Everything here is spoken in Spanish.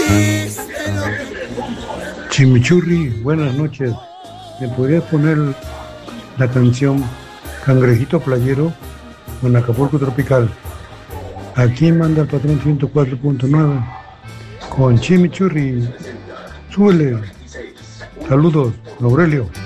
Chimichurri, buenas noches. ¿Me podrías poner la canción Cangrejito Playero con Acapulco Tropical? Aquí manda el patrón 104.9 con Chimichurri. Súbele. Saludos, Aurelio.